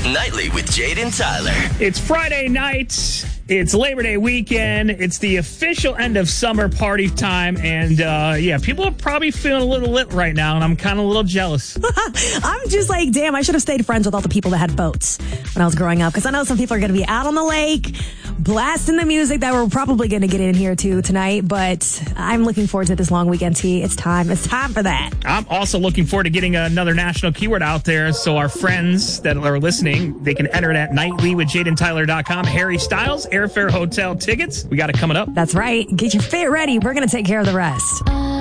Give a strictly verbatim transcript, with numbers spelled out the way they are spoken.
Nightly with Jade and Tyler. It's Friday night. It's Labor Day weekend. It's the official end of summer party time. And, uh, yeah, people are probably feeling a little lit right now, and I'm kind of a little jealous. I'm just like, damn, I should have stayed friends with all the people that had boats when I was growing up. Because I know some people are going to be out on the lake, blasting the music that we're probably going to get in here too tonight. But I'm looking forward to this long weekend, T. It's time. It's time for that. I'm also looking forward to getting another national keyword out there so our friends that are listening, they can enter it at nightly with jade and tyler dot com. Harry Styles, airfare hotel tickets. We got it coming up. That's right. Get your fit ready. We're going to take care of the rest.